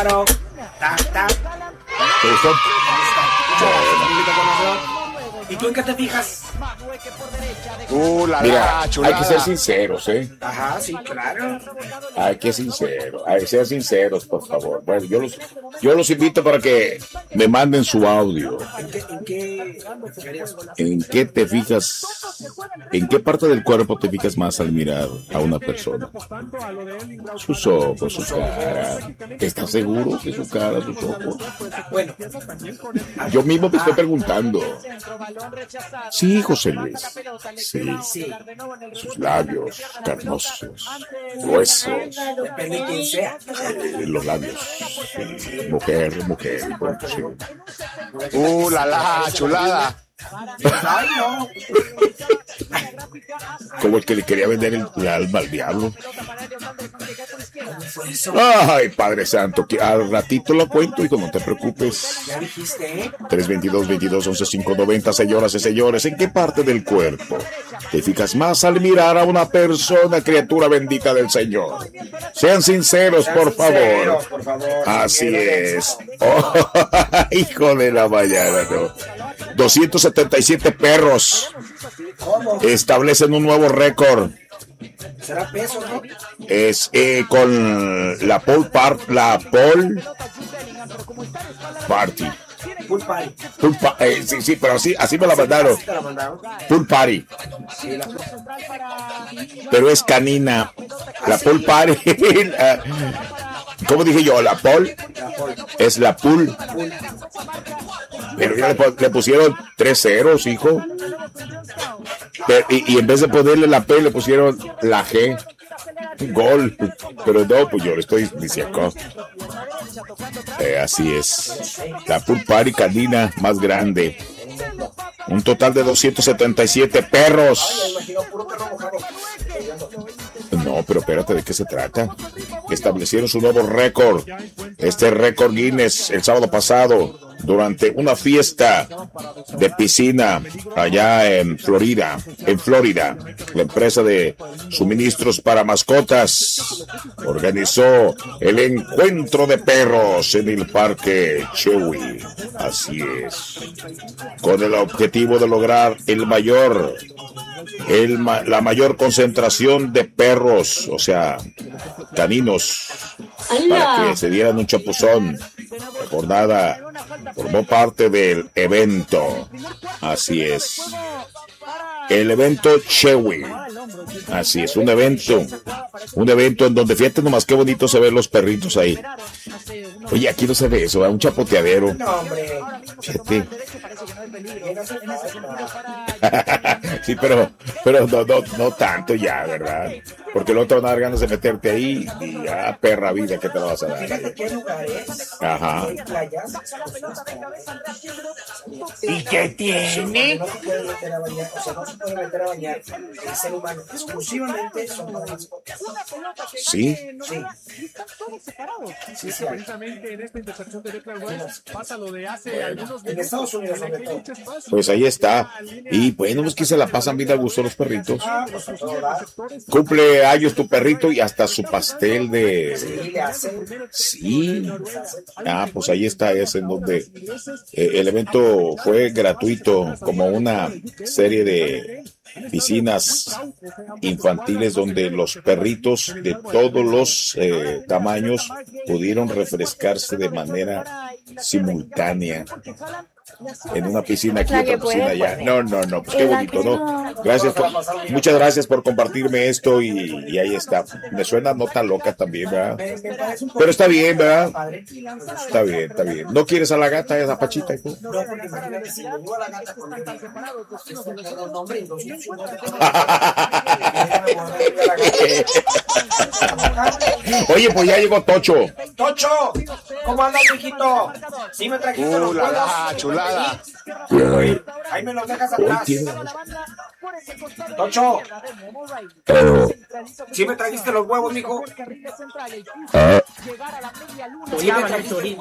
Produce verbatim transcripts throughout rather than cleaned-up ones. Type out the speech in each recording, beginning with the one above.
Claro. Tac, tac. ¿Te gustó? ¿Y tú en qué te fijas? Uh, la Mira, la, chulada. Hay que ser sinceros, ¿eh? Ajá, sí, claro. Hay que ser sinceros, hay que ser sinceros, por favor. Bueno, yo los, yo los invito para que me manden su audio. ¿En qué, en qué, ¿En qué te fijas? ¿En qué parte del cuerpo te fijas más al mirar a una persona? Sus ojos, su cara. ¿Estás seguro que su cara, sus ojos? Bueno, yo mismo me estoy preguntando. Sí, José Luis. Sí, sí. Sus labios carnosos, gruesos. Depende de quién sea. Eh, los labios. Sí. Mujer, mujer. Bueno, sí. Uh, la la, chulada. Ay, no. Como el que le quería vender el, el alma al diablo. Ay, Padre Santo, que al ratito lo cuento, hijo, no te preocupes. ¿Ya dijiste? tres veintidós, veintidós, once, cinco noventa, señoras y señores, ¿en qué parte del cuerpo te fijas más al mirar a una persona, criatura bendita del Señor? Sean sinceros, Sean por, sinceros favor. por favor. Así es. Oh, hijo de la mañana, no. doscientos setenta y siete perros ¿Cómo? establecen un nuevo récord. ¿Será peso, no? Es eh, con la Paul Part, la Paul Party. Pool party. Pool pa- eh, sí, sí, pero así, así me la mandaron. ¿Te la mandaron? Pool Party. Sí, la... Pero es canina. La Pool Party. la- ¿Cómo dije yo? La Paul es la Pool. Pero ya le, le pusieron tres ceros, hijo. Pero, y, y en vez de ponerle la P, le pusieron la G. Gol. Pero no, pues yo le estoy diciendo. Eh, así es. La Pool Party canina más grande. Un total de doscientos setenta y siete perros. No, pero espérate, ¿de qué se trata? Establecieron su nuevo récord. Este récord Guinness el sábado pasado durante una fiesta de piscina allá en Florida, en Florida. La empresa de suministros para mascotas organizó el encuentro de perros en el parque Chewy. Así es. Con el objetivo de lograr el mayor El, la mayor concentración de perros, o sea, caninos, para que se dieran un chapuzón. La jornada formó parte del evento. Así es. El evento Chewy. Así es, un evento. Un evento en donde, fíjate nomás qué bonito se ven los perritos ahí. Oye, aquí no se ve eso, ¿eh? Un chapoteadero. No, hombre. Fíjate. Sí, pero, pero no, no, no tanto ya, ¿verdad? Porque el otro no da ganas de meterte ahí y ya, perra vida, que te la vas a dar. Fíjate qué lugares. Ajá. Hay playas. ¿Y qué tiene? No se puede meter a bañar, o sea, no se puede meter a bañar el ser humano. Exclusivamente son para mascotas. ¿Sí? Sí. Sí, sí. Precisamente en esta intersección de Declan West pasa lo de hace algunos En Estados Unidos, sobre todo. Pues ahí está. Y bueno, pues que se la pasan bien a gusto los perritos. Ah, pues a todo dar. Cumple años tu perrito y hasta su pastel de... Sí, le hacen. Sí. Ah, pues ahí está, es en donde eh, el evento fue gratuito, como una serie de piscinas infantiles donde los perritos de todos los eh, tamaños pudieron refrescarse de manera simultánea en una piscina aquí, otra piscina allá. No, no, no, pues qué bonito, ¿no? Gracias por, muchas gracias por compartirme esto y, y ahí está. Me suena nota loca también, ¿verdad? Pero está bien, ¿verdad? Está bien, está bien. ¿No quieres a la gata, a esa pachita? No, porque imagínate si le digo a la gata con el nombre y los Oye, pues ya llegó Tocho. Tocho, ¿cómo andas, mijito? ¿Sí me trajiste Uh, los la, huevos? la, chulada. Ahí me los dejas Hoy atrás. tiene- Tocho, Oh, ¿sí me trajiste los huevos, mijo? ah, Sí me trajiste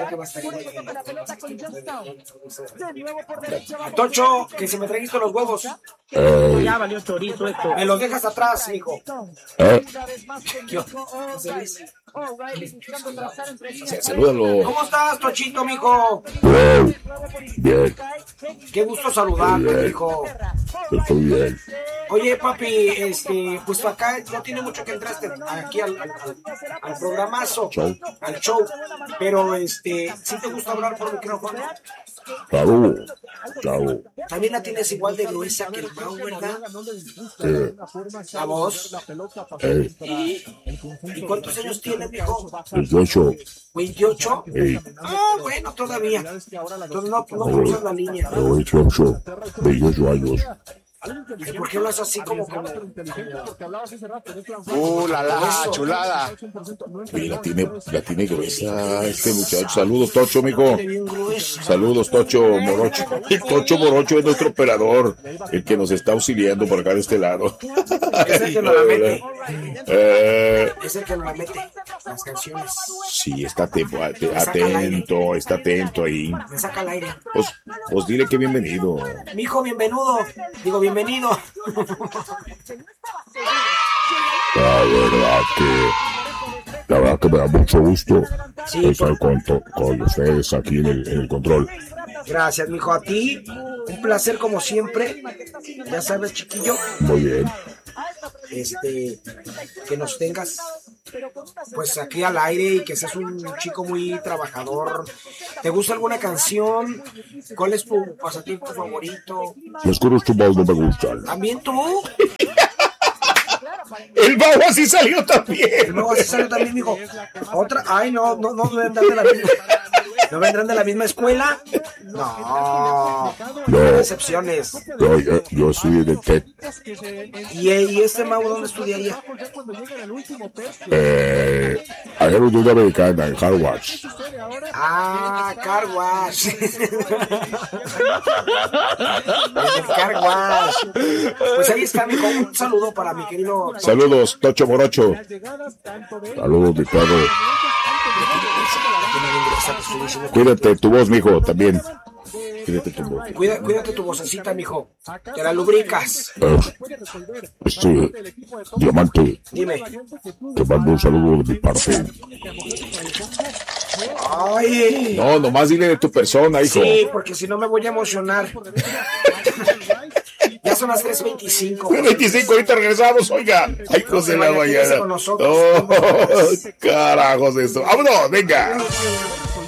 Tocho, que si me trajiste los huevos, eh, Ya valió chorizo esto. me los dejas atrás, mijo. eh. ¿Qué? José Luis. Salúdalo. ¿Cómo estás, Tochito, mijo? Bien. Bien. Qué gusto saludarte, Bien. mijo. Estoy bien. Oye, papi, este, pues acá no tiene mucho que entraste aquí al, al, al, al programazo, Show. al show, pero este, ¿sí te gusta hablar por micrófono? Chau. Chau. También la tienes igual de gruesa que el Mau, ¿verdad? Eh, La voz. eh, ¿Y cuántos años tienes, mijo? dieciocho. ¿veintiocho? Eh, Ah, bueno, todavía. Entonces no, no cruzas la línea. veintiocho. veintiocho años. ¿Y por qué hablas así como como? Uh, la la, chulada. Oye, la tiene, la tiene gruesa este muchacho. Saludos, Tocho, mijo. Bien gruesa. Saludos, Tocho Morocho. El Tocho Morocho es nuestro operador, el que nos está auxiliando por acá de este lado. Es el que nos la mete. Eh, Es el que nos la mete. Las canciones. sí, está atento, atento, está atento ahí. Me saca al aire. Pues, pues dile que bienvenido. Mijo, bienvenido. Digo, bienvenido. La verdad que, la verdad que me da mucho gusto Sí, estar con, to- con ustedes aquí en el, en el control. Gracias, mijo. A ti, un placer como siempre. Ya sabes, chiquillo, Muy bien. este, que nos tengas pues aquí al aire y que seas un chico muy trabajador. ¿Te gusta alguna canción? ¿Cuál es tu pasatiempo favorito? Los coros tumbados no me gustan. ¿También tú? El Bau así salió también. Luego así salió también, mijo. Otra, ay, no, no, no vendrán de la misma. ¿No vendrán de la misma escuela? No, no hay excepciones. Yo, yo, yo estudié de T E D. ¿Y, y este Mau dónde estudiaría? Eh, ayer una americana en Harvard. Ah, Car Wash. El Car Wash. Pues ahí está, mijo. Un saludo para mi querido. Saludos, Tocho Morocho. Saludos, mi perro. Cuídate tu voz, mijo, también. Cuídate tu voz. Cuida, cuídate tu vocecita, mijo. Te la lubricas. Eh, este, Diamante, Dime. te mando un saludo de mi parte. Ay. No, nomás dile de tu persona, hijo. Sí, porque si no me voy a emocionar. Ya son las tres veinticinco. veinticinco, ahorita regresamos, oiga. Ay, José, la Vaya, quédese mañana. con nosotros. Oh, carajos, esto. Vámonos, venga.